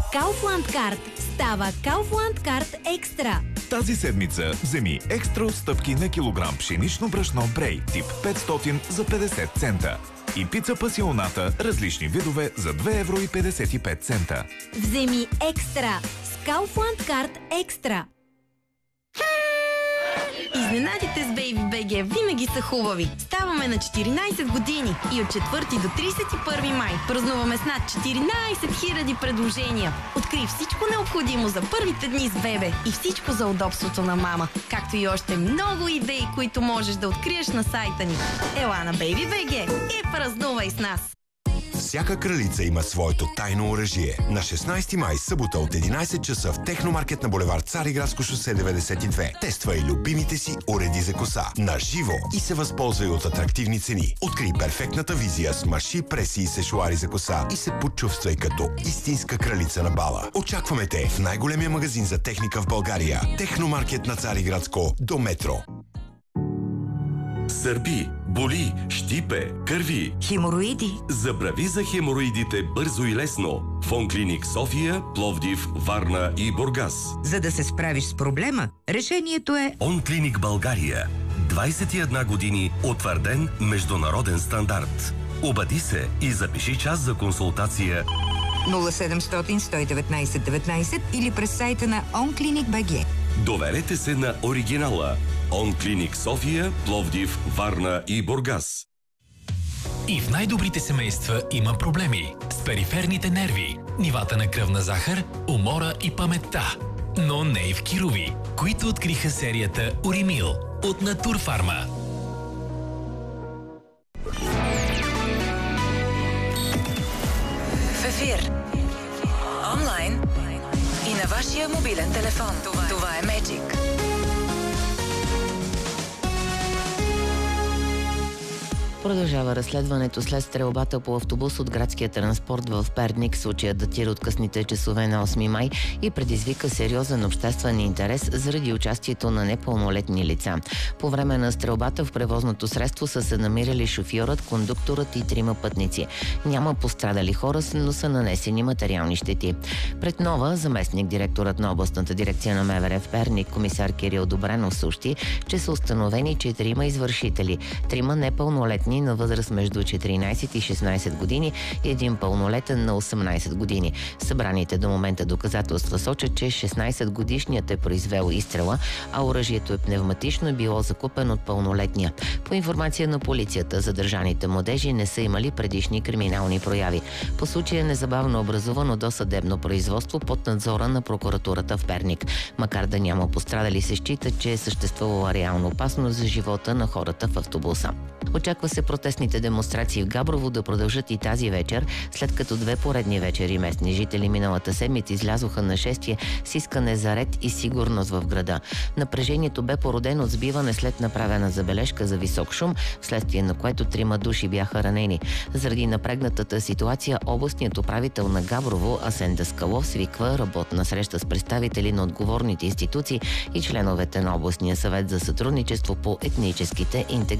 Kaufland Card става Kaufland Card Екстра. Тази седмица вземи екстра отстъпки на килограм пшенично брашно Брей тип 500 за 50 цента. И пица пасионата различни видове за 2,55 евро. Вземи екстра с Kaufland Card Екстра. Изненадите с Baby.bg винаги са хубави. Ставаме на 14 години и от 4 до 31 май празнуваме с над 14 000 предложения. Открий всичко необходимо за първите дни с бебе и всичко за удобството на мама, както и още много идеи, които можеш да откриеш на сайта ни. Ела на Baby.bg и празнувай с нас! Всяка кралица има своето тайно оръжие. На 16 май, събота от 11 часа в Техномаркет на булевард Цариградско шосе 92. Тествай любимите си уреди за коса на живо и се възползвай от атрактивни цени. Открий перфектната визия с маши, преси и сешуари за коса и се почувствай като истинска кралица на бала. Очакваме те в най-големия магазин за техника в България. Техномаркет на Цариградско до метро. Сърби, боли, щипе, кърви. Хемороиди. Забрави за хемороидите бързо и лесно. В Онклиник София, Пловдив, Варна и Бургас. За да се справиш с проблема, решението е Онклиник България. 21 години утвърден международен стандарт. Обади се и запиши час за консултация 0700 119 19 или през сайта на OnClinicBG. Доверете се на оригинала. Онклиник София, Пловдив, Варна и Бургас. И в най-добрите семейства има проблеми с периферните нерви, нивата на кръвна захар, умора и паметта. Но не и в Кирови, които откриха серията Уримил от Натурфарма. В ефир. Онлайн и на вашия мобилен телефон. Това е Magic. Продължава разследването след стрелбата по автобус от градския транспорт в Перник. Случаят датира от късните часове на 8 май и предизвика сериозен обществен интерес заради участието на непълнолетни лица. По време на стрелбата в превозното средство са се намирали шофьорът, кондукторът и 3 пътници. Няма пострадали хора, но са нанесени материални щети. Пред Нова, заместник директорът на областната дирекция на МВР в Перник, комисар Кирил Добренов, съобщи, че са установени 4 извършители, 3 непълнолетни на възраст между 14 и 16 години и един пълнолетен на 18 години. Събраните до момента доказателства сочат, че 16-годишният е произвел изстрела, а оръжието е пневматично и било закупено от пълнолетния. По информация на полицията, задържаните младежи не са имали предишни криминални прояви. По случая е незабавно образувано досъдебно производство под надзора на прокуратурата в Перник. Макар да няма пострадали, се счита, че е съществувала реална опасност за живота на хората в автобуса. Очаква се протестните демонстрации в Габрово да продължат и тази вечер, след като 2 поредни вечери местни жители миналата седмица излязоха на шествие с искане за ред и сигурност в града. Напрежението бе породено от сбиване след направена забележка за висок шум, вследствие на което 3 души бяха ранени. Заради напрегнатата ситуация, областният управител на Габрово Асен Даскалов свиква работна среща с представители на отговорните институции и членовете на областния съвет за сътрудничество по етническите интеграции.